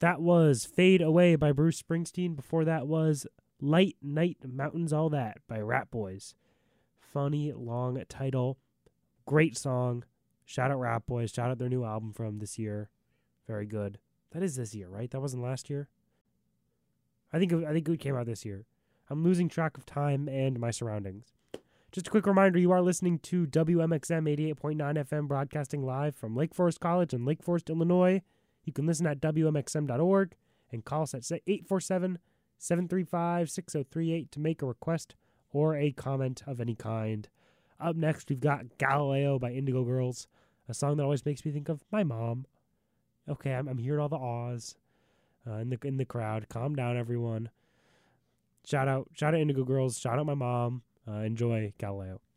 That was Fade Away by Bruce Springsteen. Before that was Light Night Mountains All That by Rat Boys. Funny, long title. Great song. Shout out Rat Boys. Shout out their new album from this year. Very good. That is this year, right? That wasn't last year? I think it came out this year. I'm losing track of time and my surroundings. Just a quick reminder, you are listening to WMXM 88.9 FM broadcasting live from Lake Forest College in Lake Forest, Illinois. You can listen at WMXM.org and call us at 847-735-6038 to make a request or a comment of any kind. Up next, we've got Galileo by Indigo Girls, a song that always makes me think of my mom. Okay, I'm hearing all the ahs in the crowd. Calm down, everyone. Shout out Indigo Girls. Shout out my mom. Enjoy Galileo.